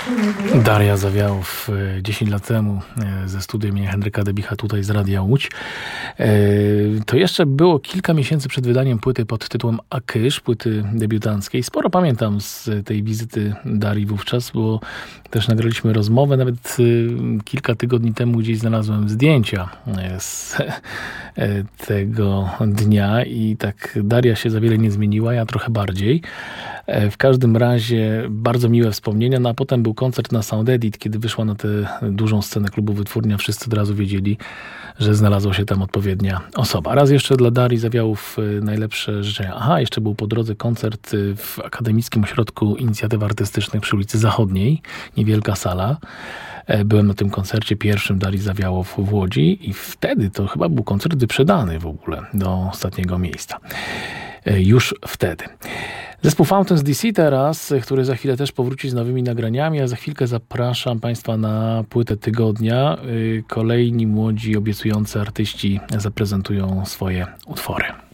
Daria Zawiałow 10 lat temu ze studia imienia Henryka Debicha tutaj z Radia Łódź. To jeszcze było kilka miesięcy przed wydaniem płyty pod tytułem Akysz, płyty debiutanckiej. Sporo pamiętam z tej wizyty Darii wówczas, bo też nagraliśmy rozmowę. Nawet kilka tygodni temu gdzieś znalazłem zdjęcia z tego dnia i tak Daria się za wiele nie zmieniła, ja trochę bardziej. W każdym razie bardzo miłe wspomnienia. No a potem był koncert na Sound Edit, kiedy wyszła na tę dużą scenę klubu Wytwórnia. Wszyscy od razu wiedzieli, że znalazła się tam odpowiednia osoba. Raz jeszcze dla Darii Zawiałow najlepsze życzenia. Aha, jeszcze był po drodze koncert w Akademickim Ośrodku Inicjatyw Artystycznych przy ulicy Zachodniej. Niewielka sala. Byłem na tym koncercie pierwszym Darii Zawiałow w Łodzi i wtedy to chyba był koncert wyprzedany w ogóle do ostatniego miejsca. Już wtedy. Zespół Fountains DC teraz, który za chwilę też powróci z nowymi nagraniami, a za chwilkę zapraszam Państwa na płytę tygodnia. Kolejni młodzi, obiecujący artyści zaprezentują swoje utwory.